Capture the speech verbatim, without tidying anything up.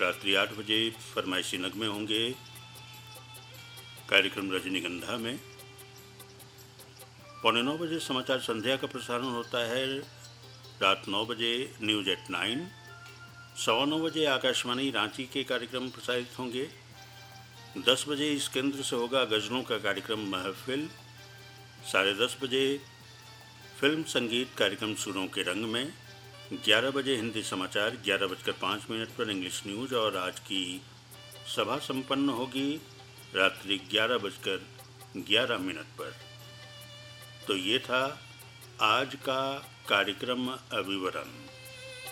रात्रि आठ बजे फरमाइशी नगमे होंगे कार्यक्रम रजनीगंधा में। पौने नौ बजे समाचार संध्या का प्रसारण होता है। रात नौ बजे न्यूज एट नाइन। सवा नौ बजे आकाशवाणी रांची के कार्यक्रम प्रसारित होंगे। दस बजे इस केंद्र से होगा गज़लों का कार्यक्रम महफिल। साढ़े दस बजे फिल्म संगीत कार्यक्रम सुरों के रंग में। ग्यारह बजे हिंदी समाचार, ग्यारह बजकर पाँच मिनट पर इंग्लिश न्यूज़ और आज की सभा संपन्न होगी रात्रि ग्यारह बजकर ग्यारह मिनट पर। तो ये था आज का कार्यक्रम विवरण।